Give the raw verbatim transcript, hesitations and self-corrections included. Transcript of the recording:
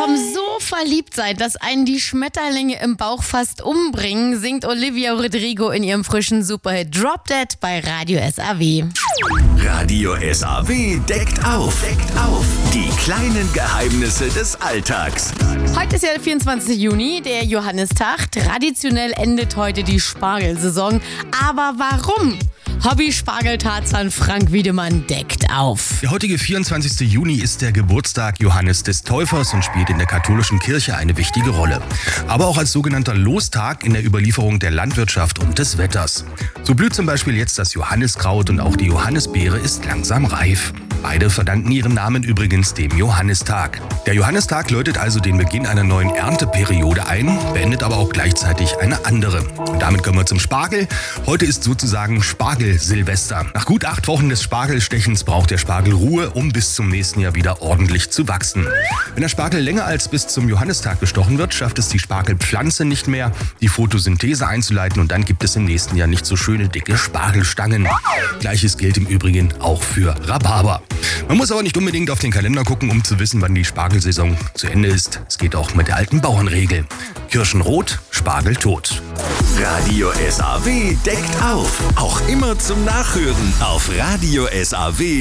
Vom so verliebt sein, dass einen die Schmetterlinge im Bauch fast umbringen, singt Olivia Rodrigo in ihrem frischen Superhit Drop Dead bei Radio S A W. Radio S A W deckt auf. Deckt auf. Die kleinen Geheimnisse des Alltags. Heute ist ja der vierundzwanzigste Juni, der Johannistag. Traditionell endet heute die Spargelsaison. Aber warum? Hobby-Spargeltarzan Frank Wiedemann deckt auf. Der heutige vierundzwanzigste Juni ist der Geburtstag Johannes des Täufers und spielt in der katholischen Kirche eine wichtige Rolle. Aber auch als sogenannter Lostag in der Überlieferung der Landwirtschaft und des Wetters. So blüht zum Beispiel jetzt das Johanniskraut und auch die Johannisbeere ist langsam reif. Beide verdanken ihren Namen übrigens dem Johannistag. Der Johannistag läutet also den Beginn einer neuen Ernteperiode ein, beendet aber auch gleichzeitig eine andere. Und damit kommen wir zum Spargel. Heute ist sozusagen Spargel-Silvester. Nach gut acht Wochen des Spargelstechens braucht der Spargel Ruhe, um bis zum nächsten Jahr wieder ordentlich zu wachsen. Wenn der Spargel länger als bis zum Johannistag gestochen wird, schafft es die Spargelpflanze nicht mehr, die Photosynthese einzuleiten und dann gibt es im nächsten Jahr nicht so schöne dicke Spargelstangen. Gleiches gilt im Übrigen auch für Rhabarber. Man muss aber nicht unbedingt auf den Kalender gucken, um zu wissen, wann die Spargelsaison zu Ende ist. Es geht auch mit der alten Bauernregel. Kirschen rot, Spargel tot. Radio S A W deckt auf. Auch immer zum Nachhören auf radio S A W.